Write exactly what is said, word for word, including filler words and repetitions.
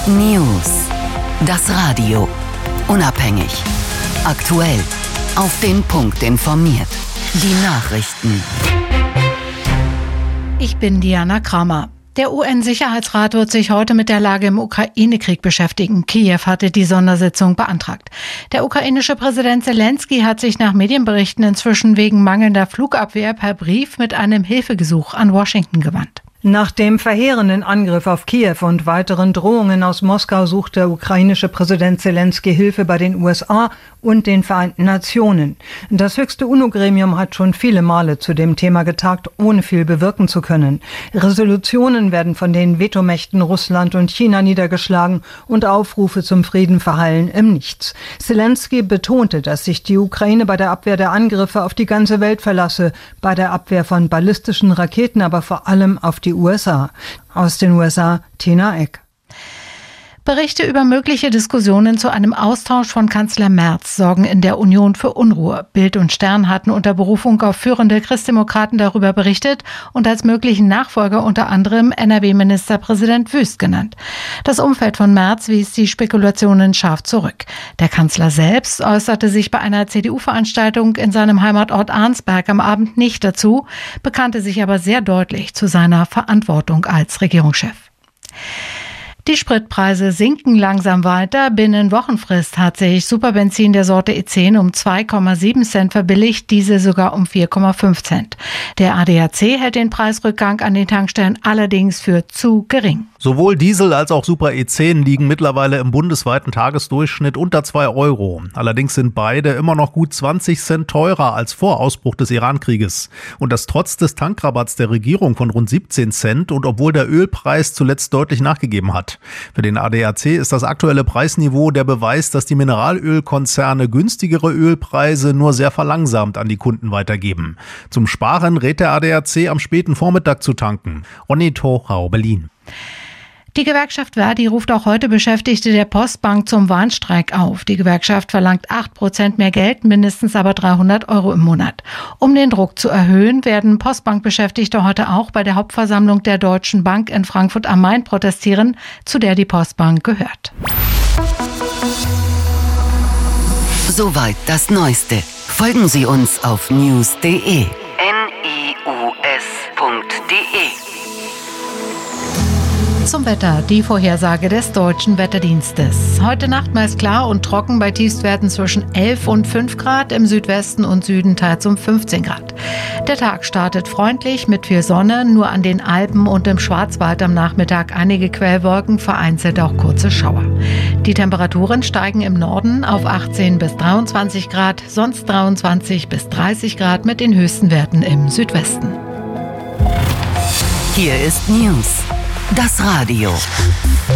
News. Das Radio. Unabhängig. Aktuell. Auf den Punkt informiert. Die Nachrichten. Ich bin Diana Kramer. Der U N-Sicherheitsrat wird sich heute mit der Lage im Ukraine-Krieg beschäftigen. Kiew hatte die Sondersitzung beantragt. Der ukrainische Präsident Zelensky hat sich nach Medienberichten inzwischen wegen mangelnder Flugabwehr per Brief mit einem Hilfegesuch an Washington gewandt. Nach dem verheerenden Angriff auf Kiew und weiteren Drohungen aus Moskau sucht der ukrainische Präsident Zelensky Hilfe bei den U S A und den Vereinten Nationen. Das höchste UNO-Gremium hat schon viele Male zu dem Thema getagt, ohne viel bewirken zu können. Resolutionen werden von den Vetomächten Russland und China niedergeschlagen und Aufrufe zum Frieden verhallen im Nichts. Zelensky betonte, dass sich die Ukraine bei der Abwehr der Angriffe auf die ganze Welt verlasse, bei der Abwehr von ballistischen Raketen aber vor allem auf die U S A. Aus den U S A, Tina Eck. Berichte über mögliche Diskussionen zu einem Austausch von Kanzler Merz sorgen in der Union für Unruhe. Bild und Stern hatten unter Berufung auf führende Christdemokraten darüber berichtet und als möglichen Nachfolger unter anderem N R W-Ministerpräsident Wüst genannt. Das Umfeld von Merz wies die Spekulationen scharf zurück. Der Kanzler selbst äußerte sich bei einer C D U-Veranstaltung in seinem Heimatort Arnsberg am Abend nicht dazu, bekannte sich aber sehr deutlich zu seiner Verantwortung als Regierungschef. Die Spritpreise sinken langsam weiter. Binnen Wochenfrist hat sich Superbenzin der Sorte E zehn um zwei Komma sieben Cent verbilligt, Diesel sogar um vier Komma fünf Cent. Der A D A C hält den Preisrückgang an den Tankstellen allerdings für zu gering. Sowohl Diesel als auch Super E zehn liegen mittlerweile im bundesweiten Tagesdurchschnitt unter zwei Euro. Allerdings sind beide immer noch gut zwanzig Cent teurer als vor Ausbruch des Iran-Krieges. Und das trotz des Tankrabatts der Regierung von rund siebzehn Cent und obwohl der Ölpreis zuletzt deutlich nachgegeben hat. Für den A D A C ist das aktuelle Preisniveau der Beweis, dass die Mineralölkonzerne günstigere Ölpreise nur sehr verlangsamt an die Kunden weitergeben. Zum Sparen rät der A D A C am späten Vormittag zu tanken. Ronny Thorau, Berlin. Die Gewerkschaft Verdi ruft auch heute Beschäftigte der Postbank zum Warnstreik auf. Die Gewerkschaft verlangt acht Prozent mehr Geld, mindestens aber dreihundert Euro im Monat. Um den Druck zu erhöhen, werden Postbankbeschäftigte heute auch bei der Hauptversammlung der Deutschen Bank in Frankfurt am Main protestieren, zu der die Postbank gehört. Soweit das Neueste. Folgen Sie uns auf news punkt de. N I U S punkt de. Zum Wetter, die Vorhersage des Deutschen Wetterdienstes. Heute Nacht meist klar und trocken bei Tiefstwerten zwischen elf und fünf Grad, im Südwesten und Süden teils um fünfzehn Grad. Der Tag startet freundlich mit viel Sonne, nur an den Alpen und im Schwarzwald am Nachmittag einige Quellwolken, vereinzelt auch kurze Schauer. Die Temperaturen steigen im Norden auf achtzehn bis dreiundzwanzig Grad, sonst dreiundzwanzig bis dreißig Grad mit den höchsten Werten im Südwesten. Hier ist News. Das Radio.